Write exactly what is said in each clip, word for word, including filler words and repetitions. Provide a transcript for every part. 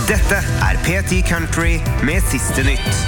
Dette er P ti Country med siste nytt.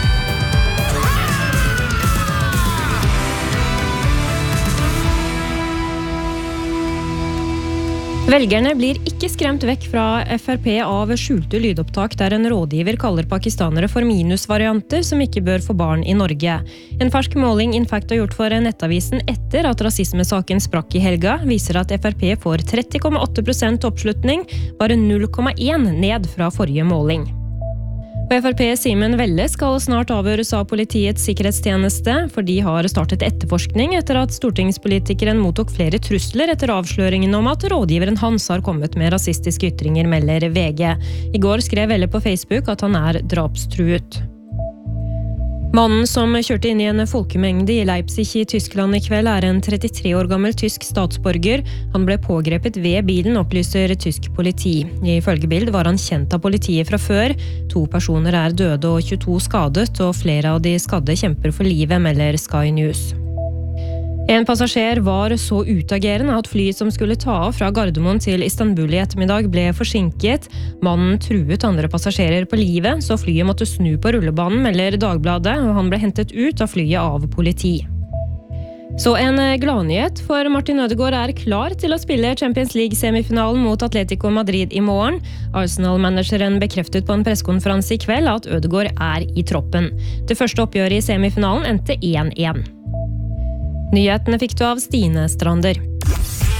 Velgerne blir ikke skremt vekk fra F R P av skjulte lydopptak der en rådgiver kaller pakistanere for minusvarianter som ikke bør få barn i Norge. En fersk måling Infact har gjort for nettavisen etter at rasismesaken sprakk i helga, viser at F R P får tretti komma åtte prosent oppslutning, bare null komma én ned fra forrige måling. Og F R P Simen Velle skal snart avhøres av Politiets sikkerhetstjeneste, for de har startet etterforskning etter at stortingspolitikeren mottok flere trusler etter avsløringen om at rådgiveren hans har kommet med rasistiske ytringer, melder V G. I går skrev Velle på Facebook at han er drapstruet. Mannen som kjørte inn i en folkemengde i Leipzig i Tyskland i kveld er en trettitre år gammel tysk statsborger. Han ble pågrepet ved bilen, opplyser tysk politi. Ifølge Bild var han kjent av politiet fra før. To personer er døde og tjueto skadet, og flere av de skadde kjemper for livet, melder Sky News. En passasjer var så utagerende at flyet som skulle ta av fra Gardermoen til Istanbul i ettermiddag ble forsinket. Mannen truet andre passasjerer på livet, så flyet måtte snu på rullebanen, melder Dagbladet, og han ble hentet ut av flyet av politi. Så en gladnyhet, for Martin Ødegaard er klar til å spille Champions League-semifinalen mot Atletico Madrid i morgen. Arsenal-manageren bekreftet på en pressekonferanse i kveld at Ødegaard er i troppen. Det første oppgjøret i semifinalen endte én én. Nyhetene fikk du av Stine Strander.